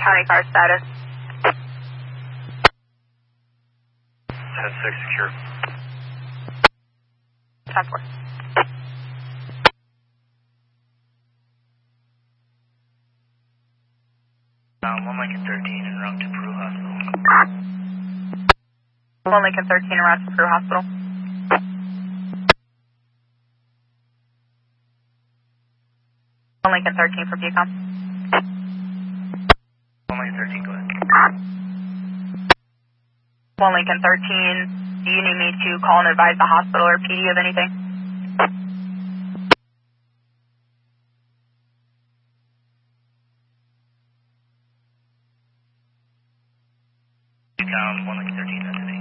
County car status. 10-6 secure. 10-4. One Lincoln 13 en route to Peru Hospital. 1 Lincoln 13 en route to Peru Hospital. 1 Lincoln 13 for PCOM. 1 Lincoln 13, go ahead. 1 Lincoln 13, do you need me to call and advise the hospital or PD of anything? Down 1 Lincoln 13, that's it.